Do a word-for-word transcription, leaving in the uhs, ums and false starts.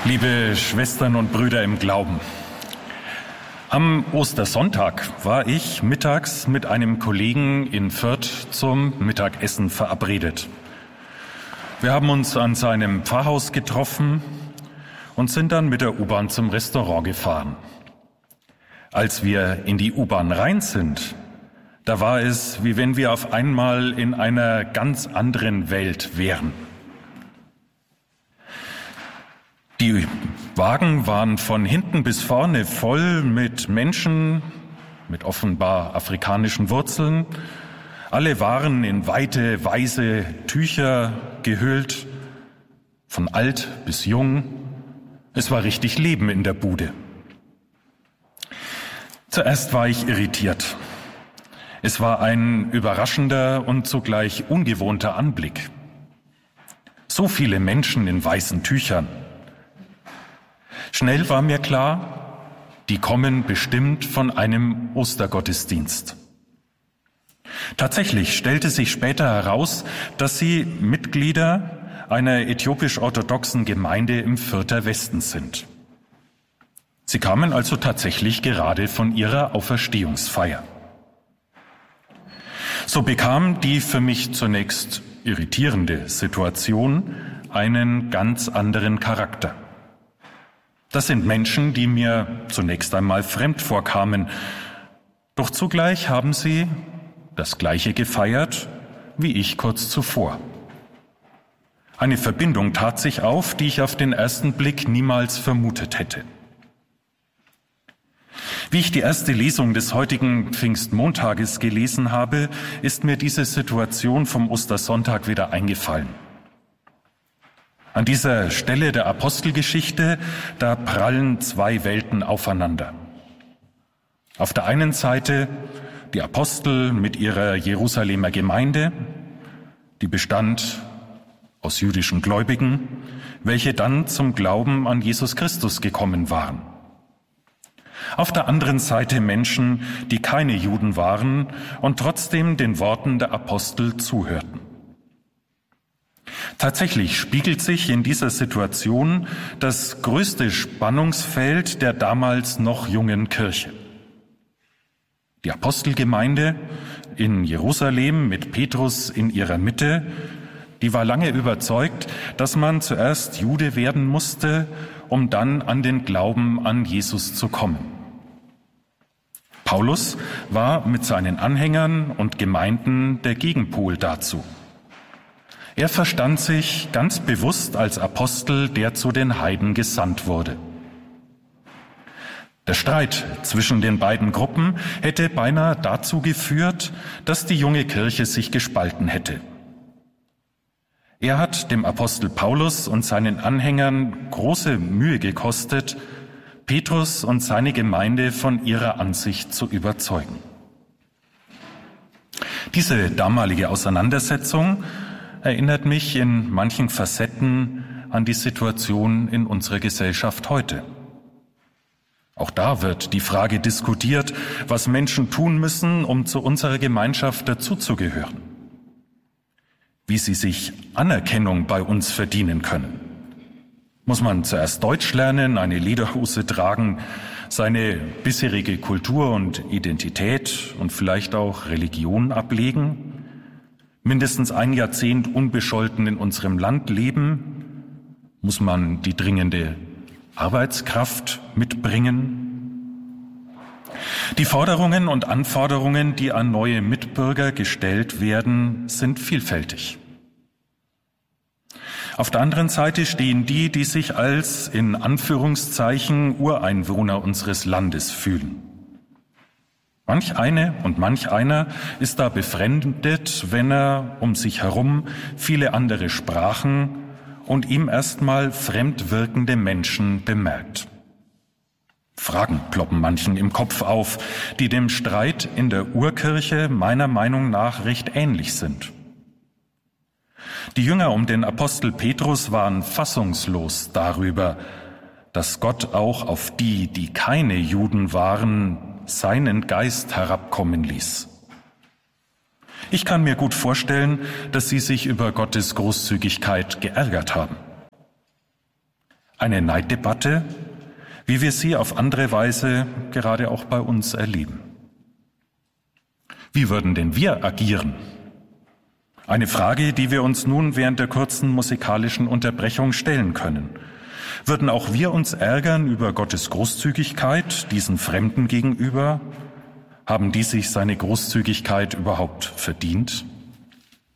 Liebe Schwestern und Brüder im Glauben, am Ostersonntag war ich mittags mit einem Kollegen in Fürth zum Mittagessen verabredet. Wir haben uns an seinem Pfarrhaus getroffen und sind dann mit der U-Bahn zum Restaurant gefahren. Als wir in die U-Bahn rein sind, da war es, wie wenn wir auf einmal in einer ganz anderen Welt wären. Die Wagen waren von hinten bis vorne voll mit Menschen mit offenbar afrikanischen Wurzeln. Alle waren in weite, weiße Tücher gehüllt, von alt bis jung. Es war richtig Leben in der Bude. Zuerst war ich irritiert. Es war ein überraschender und zugleich ungewohnter Anblick. So viele Menschen in weißen Tüchern. Schnell war mir klar, die kommen bestimmt von einem Ostergottesdienst. Tatsächlich stellte sich später heraus, dass sie Mitglieder einer äthiopisch-orthodoxen Gemeinde im Fürther Westen sind. Sie kamen also tatsächlich gerade von ihrer Auferstehungsfeier. So bekam die für mich zunächst irritierende Situation einen ganz anderen Charakter. Das sind Menschen, die mir zunächst einmal fremd vorkamen, doch zugleich haben sie das Gleiche gefeiert wie ich kurz zuvor. Eine Verbindung tat sich auf, die ich auf den ersten Blick niemals vermutet hätte. Wie ich die erste Lesung des heutigen Pfingstmontages gelesen habe, ist mir diese Situation vom Ostersonntag wieder eingefallen. An dieser Stelle der Apostelgeschichte, da prallen zwei Welten aufeinander. Auf der einen Seite die Apostel mit ihrer Jerusalemer Gemeinde, die bestand aus jüdischen Gläubigen, welche dann zum Glauben an Jesus Christus gekommen waren. Auf der anderen Seite Menschen, die keine Juden waren und trotzdem den Worten der Apostel zuhörten. Tatsächlich spiegelt sich in dieser Situation das größte Spannungsfeld der damals noch jungen Kirche. Die Apostelgemeinde in Jerusalem mit Petrus in ihrer Mitte, die war lange überzeugt, dass man zuerst Jude werden musste, um dann an den Glauben an Jesus zu kommen. Paulus war mit seinen Anhängern und Gemeinden der Gegenpol dazu. Er verstand sich ganz bewusst als Apostel, der zu den Heiden gesandt wurde. Der Streit zwischen den beiden Gruppen hätte beinahe dazu geführt, dass die junge Kirche sich gespalten hätte. Er hat dem Apostel Paulus und seinen Anhängern große Mühe gekostet, Petrus und seine Gemeinde von ihrer Ansicht zu überzeugen. Diese damalige Auseinandersetzung erinnert mich in manchen Facetten an die Situation in unserer Gesellschaft heute. Auch da wird die Frage diskutiert, was Menschen tun müssen, um zu unserer Gemeinschaft dazuzugehören. Wie sie sich Anerkennung bei uns verdienen können. Muss man zuerst Deutsch lernen, eine Lederhose tragen, seine bisherige Kultur und Identität und vielleicht auch Religion ablegen? Mindestens ein Jahrzehnt unbescholten in unserem Land leben? Muss man die dringende Arbeitskraft mitbringen? Die Forderungen und Anforderungen, die an neue Mitbürger gestellt werden, sind vielfältig. Auf der anderen Seite stehen die, die sich als in Anführungszeichen Ureinwohner unseres Landes fühlen. Manch eine und manch einer ist da befremdet, wenn er um sich herum viele andere Sprachen und ihm erstmal fremd wirkende Menschen bemerkt. Fragen ploppen manchen im Kopf auf, die dem Streit in der Urkirche meiner Meinung nach recht ähnlich sind. Die Jünger um den Apostel Petrus waren fassungslos darüber, dass Gott auch auf die, die keine Juden waren, seinen Geist herabkommen ließ. Ich kann mir gut vorstellen, dass sie sich über Gottes Großzügigkeit geärgert haben. Eine Neiddebatte, wie wir sie auf andere Weise gerade auch bei uns erleben. Wie würden denn wir agieren? Eine Frage, die wir uns nun während der kurzen musikalischen Unterbrechung stellen können. Würden auch wir uns ärgern über Gottes Großzügigkeit diesen Fremden gegenüber? Haben die sich seine Großzügigkeit überhaupt verdient?